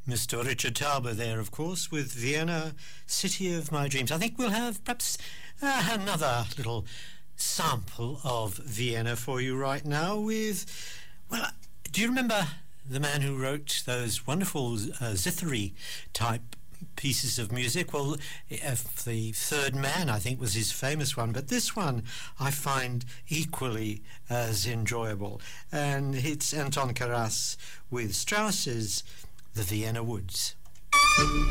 Mr. Richard Tauber there, of course, with Vienna, City of My Dreams. I think we'll have perhaps another little sample of Vienna for you right now with, well, do you remember the man who wrote those wonderful zither type pieces of music? Well, The Third Man, I think, was his famous one, but this one I find equally as enjoyable. And it's Anton Karas with Strauss's The Vienna Woods.